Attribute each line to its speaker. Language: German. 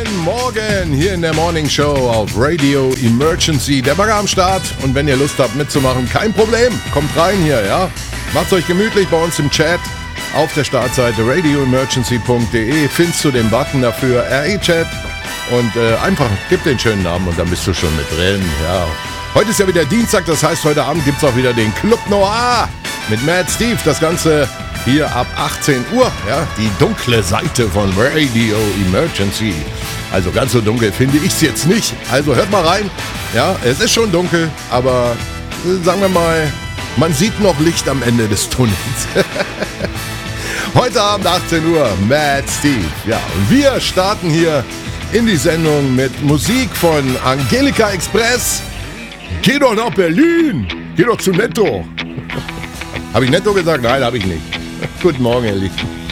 Speaker 1: Guten Morgen hier in der Morning Show auf Radio Emergency. Der Bagger am Start und wenn ihr Lust habt mitzumachen, kein Problem. Kommt rein hier, ja. Macht's euch gemütlich bei uns im Chat. Auf der Startseite radioemergency.de findest du den Button dafür, RE-Chat. Und einfach gib den schönen Namen und dann bist du schon mit drin, ja. Heute ist ja wieder Dienstag, das heißt, heute Abend gibt's auch wieder den Club Noir mit Mad Steve. Das Ganze hier ab 18 Uhr, ja, die dunkle Seite von Radio Emergency. Also ganz so dunkel finde ich es jetzt nicht. Also hört mal rein. Ja, es ist schon dunkel, aber sagen wir mal, man sieht noch Licht am Ende des Tunnels. Heute Abend 18 Uhr, Mad Steve. Ja, und wir starten hier in die Sendung mit Musik von Angelika Express. Geh doch nach Berlin. Geh doch zu Netto. Habe ich Netto gesagt? Nein, habe ich nicht. Guten Morgen, ihr Lieben.